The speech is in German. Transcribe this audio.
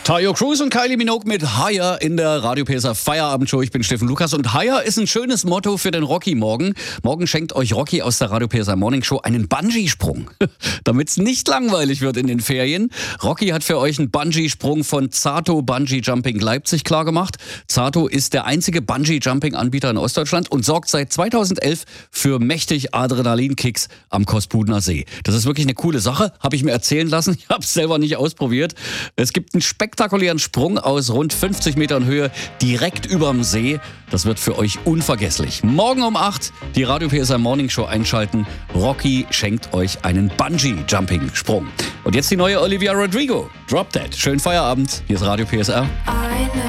Tayo Cruz und Kylie Minogue mit Higher in der Radio PSR Feierabendshow. Ich bin Steffen Lukas und Higher ist ein schönes Motto für den Rocky morgen. Morgen schenkt euch Rocky aus der Radio PSR Morning Show einen Bungee-Sprung, damit es nicht langweilig wird in den Ferien. Rocky hat für euch einen Bungee-Sprung von Zato Bungee Jumping Leipzig klargemacht. Zato ist der einzige Bungee-Jumping-Anbieter in Ostdeutschland und sorgt seit 2011 für mächtig Adrenalinkicks am Kospudener See. Das ist wirklich eine coole Sache, habe ich mir erzählen lassen. Ich habe es selber nicht ausprobiert. Es gibt einen spektakulären Sprung aus rund 50 Metern Höhe direkt überm See. Das wird für euch unvergesslich. Morgen um 8 die Radio PSR Morning Show einschalten. Rocky schenkt euch einen Bungee-Jumping-Sprung. Und jetzt die neue Olivia Rodrigo. Drop That. Schönen Feierabend. Hier ist Radio PSR.